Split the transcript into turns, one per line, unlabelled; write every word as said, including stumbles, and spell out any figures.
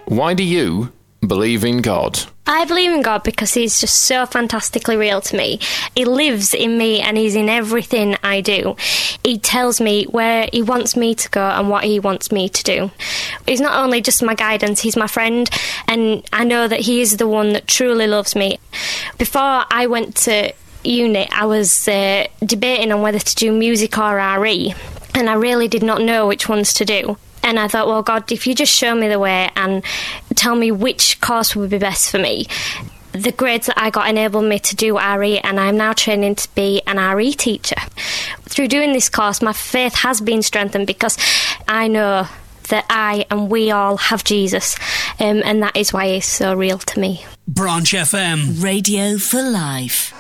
Why do you believe in God?
I believe in God because he's just so fantastically real to me. He lives in me and he's in everything I do. He tells me where he wants me to go and what he wants me to do. He's not only just my guidance, he's my friend, and I know that he is the one that truly loves me. Before I went to uni, I was uh, debating on whether to do music or R E, and I really did not know which ones to do. And I thought, well, God, if you just show me the way and tell me which course would be best for me. The grades that I got enabled me to do R E, and I'm now training to be an R E teacher. Through doing this course, my faith has been strengthened because I know that I and we all have Jesus, um, and that is why he's so real to me.
Branch F M.
Radio for Life.